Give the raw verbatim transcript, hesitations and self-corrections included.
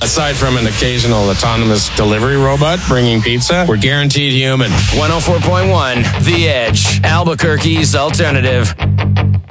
Aside from an occasional autonomous delivery robot bringing pizza, we're guaranteed human. one oh four point one, The Edge, Albuquerque's alternative.